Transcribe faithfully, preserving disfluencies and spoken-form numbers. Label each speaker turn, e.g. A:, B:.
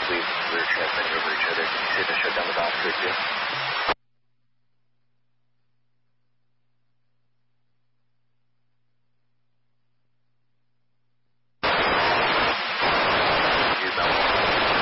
A: we, we were transmitting over each other. Can you see if I shut down the box with you?